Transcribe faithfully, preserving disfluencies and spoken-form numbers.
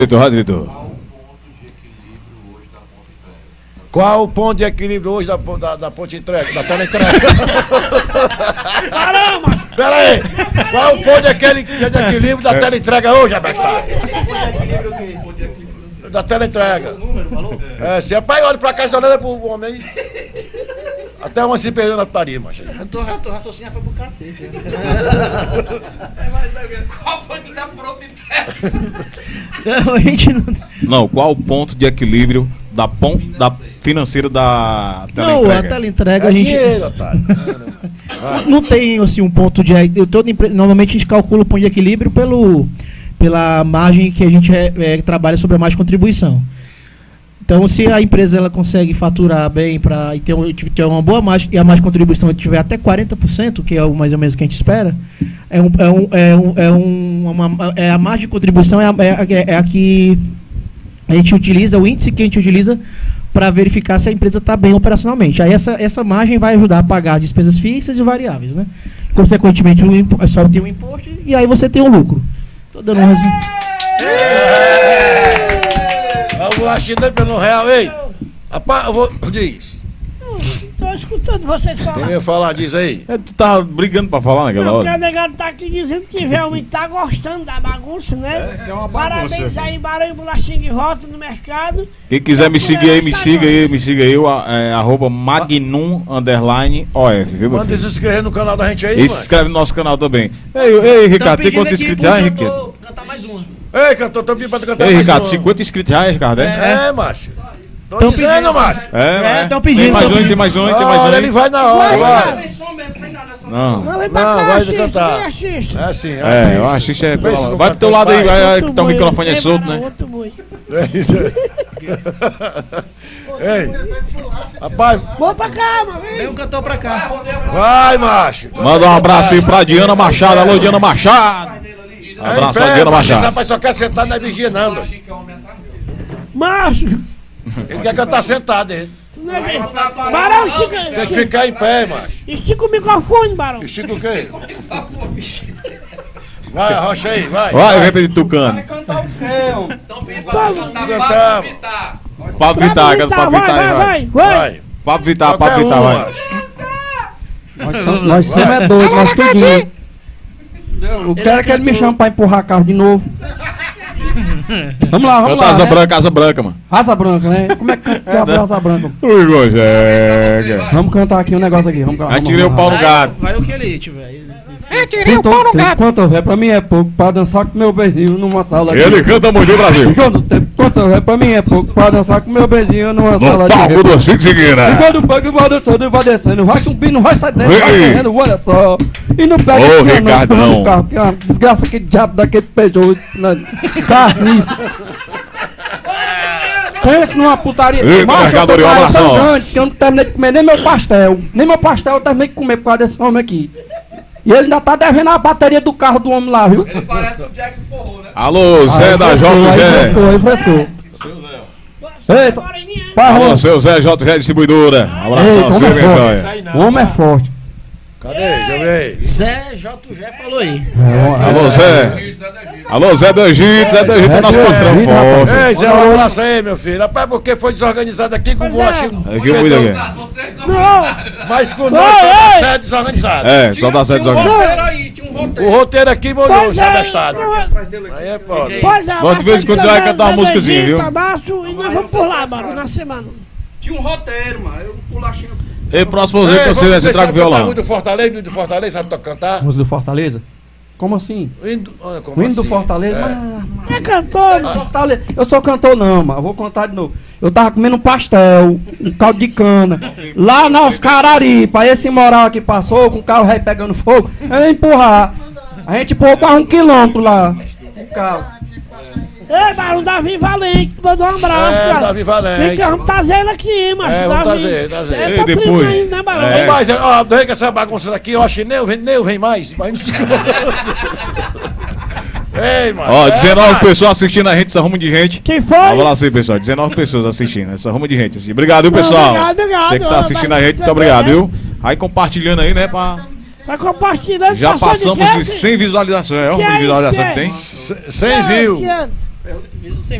Diretor, diretor. Qual o ponto de equilíbrio hoje da, da, da ponte entrega, da tela entrega? Caramba! Pera aí! Qual o ponto de, aquele, de equilíbrio da tela entrega hoje, abestado? Da tela entrega. É, se é pai, olha pra cá e olha pro homem aí. Até uma se perdeu na putaria, macho. Eu tô, tô raciocinando, foi pro cacete. Qual foi que tá pronto não, a gente não... não, qual o ponto de equilíbrio da, pon... da financeira da tela não, entrega? A tela entrega é a gente. Dinheiro, não tem assim um ponto de. Eu, toda empresa, normalmente a gente calcula o ponto de equilíbrio pelo, pela margem que a gente é, é, trabalha sobre a margem de contribuição. Então, se a empresa ela consegue faturar bem pra, e ter, ter uma boa margem, e a margem de contribuição tiver até quarenta por cento, que é o mais ou menos que a gente espera, é, um, é, um, é, um, é, um, uma, é a margem de contribuição é a, é, é a que a gente utiliza, o índice que a gente utiliza para verificar se a empresa está bem operacionalmente. Aí essa, essa margem vai ajudar a pagar as despesas fixas e variáveis, né? Consequentemente, o impo, só tem um imposto e aí você tem um lucro. Estou dando um resumo. Vamos lá, China pelo real, ei! Rapaz, eu vou. Diz. Tô escutando vocês falar. Quem ia falar, diz aí. É, tu tá brigando pra falar naquela Não, hora? porque o negado tá aqui dizendo que realmente tá gostando da bagunça, né? É, é uma bagunça. Parabéns aí, Barão Bolachinha de Rota no mercado. Quem quiser me seguir aí, me siga aí, me siga aí, é, arroba magnum underline of, viu, meu Manda se filho? inscrever no canal da gente aí, E se inscreve no nosso canal também. Ei, ei, Ricardo, tem quantos inscritos já, Ricardo? Cantar mais uma. Ei, cantor, tô pedindo pra tu cantar Ei, mais Ricardo, uma. cinquenta inscritos já, Ricardo, é? É, é macho. Tô Tão dizendo, pedindo. macho. É, É, tão pedindo, Tem mais tão um, pedindo. tem mais um, tem mais um. Olha, ele vai na hora, vai. Sem som mesmo, sem nada, só. Não. Não, vem pra Não, cá, vai assista, cantar. vem, assista. É assim, É, eu acho que isso é... Vê se não Vai pro teu lado aí, vai, Outro que teu boi, microfone é ei, solto, Barão, né? outro boi. Ei, rapaz, Vou pra cá, mano. Vem um cantor pra cá. vai, macho. Manda um abraço aí pra Diana Machado. Alô, Diana Machado. Um abraço pra Diana Esse Machado. rapaz só quer sentar na vigia, não. doido. Macho. Ele quer cantar sentado, hein? Tu não é bem. Barão, estica, Tem que ficar em pé, macho. estica o microfone, Barão. Estica o quê? Vai, arrocha aí, vai. Vai, venta de Tucano. Cantamos. Pablo Vittar, canta Pablo vai, Vittar aí, vai, vai. vai, vai. Vai. Pablo Vittar, Qualquer Pablo Vittar, um, vai. macho. Nós somos, nós somos é doidos, nós tudinho. Eu quero que ele me chame pra empurrar carro de novo. Vamos lá, vamos Canta lá. Asa né? Branca, Asa Branca, mano. Asa branca, né? Como é que canta Asa branca? Ui, Gojega. Vamos cantar aqui um negócio aqui. Vamos, Aí vamos, tirei o vamos. pau no gato. Vai o que ele tiver. Quanto, quanto houver, pra mim é pouco pra dançar com meu beijinho numa sala de Ele canta muito Brasil. Quanto tempo, quanto houver, pra mim é pouco pra dançar com meu beijinho numa sala No de palco do Cinco E Seguina. quando o bug vai dançando, vai descendo, vai subindo, vai saindo, vai Vem. correndo, olha só. E não pega Ô, esse ano, Ricardão. empurrando o carro, que é uma desgraça, aquele diabo daquele Peugeot na carniça. Pensa numa putaria. Eita, Macho, eu tô mercadoria, com um raiva tão abração. grande que eu não terminei de comer nem meu pastel. Nem meu pastel eu terminei de comer por causa desse homem aqui. E ele ainda tá devendo a bateria do carro do homem lá, viu? Ele parece o Jack Sporro, né? Alô, Zé Aí da frescou, J aí G. frescou, aí frescou. Ei, só- Pai, Alô, Rô, seu Zé J G Distribuidora. Ei, Abração, como você, é minha forte. joia. O homem é forte. Cadê? Deixa eu ver. Zé J G falou aí. Alô, Zé. Alô, Zé do Egito. Zé do Egito é nosso Zé do patrão Egito, rapaz. forte. Ei, Zé, um abraço aí, meu filho. Rapaz, porque foi desorganizado aqui com o bolachinho. Aqui eu cuido aqui. Você é Não, Mas com nós só dá certo desorganizado. É, só dá certo desorganizado. aí, tinha um roteiro. O roteiro aqui molhou, pois já é, abestado. não, Aí é foda. pois é, Bom, de vez em quando você vai cantar uma musicazinha, viu? Tabaço, e nós vamos por lá, Barão, na semana. Tinha um roteiro, mano. Eu bolachinho. E próximo vez que você vai, você traga o violão. Muito do Fortaleza, muito do Fortaleza, sabe tocar cantar? Música do Fortaleza? Como assim? O hino, olha como O hino do assim? Fortaleza? É. Mas- É cantor, mas- Fortaleza. Eu sou cantor não, mas eu vou contar de novo. Eu tava comendo um pastel, um caldo de cana, lá na Oscararipa. Aí esse moral que passou, com o carro rei pegando fogo, eu ia empurrar. A gente empurrou quase um quilômetro lá. O carro. Ei, Barão, Davi Valente, mandou um abraço, É, cara. Davi Valente. Vem cá, vamos trazer ele aqui, macho. É, vamos Davi. trazer, trazer. É, E tá depois? primo aí, né, Barão? É. Mas, ó, daí que essa bagunça daqui, eu acho que nem eu vem, nem eu vem mais. Mas... Ei, mano. Ó, é, dezenove mano. pessoas assistindo a gente, essa rumo de gente. Quem foi? Vamos lá sim, pessoal. dezenove pessoas assistindo, essa rumo de gente. Assim. Obrigado, viu, pessoal? Obrigado, obrigado. Você que tá assistindo a gente, muito Vai- obrigado, viu? Aí compartilhando aí, né, pra... Vai compartilhando. Já passou passamos quê? de cem visualizações. É o Que número de é visualização que isso, tem. Sem view. quinhentos. É, Mesmo sem